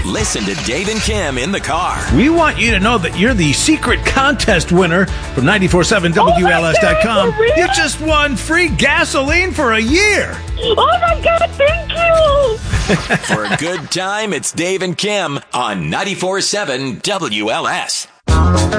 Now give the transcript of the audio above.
Listen to Dave and Kim in the car. We want you to know that you're the secret contest winner from 947WLS.com. You just won free gasoline for a year. Oh, my God, thank you. For a good time, it's Dave and Kim on 94.7 WLS.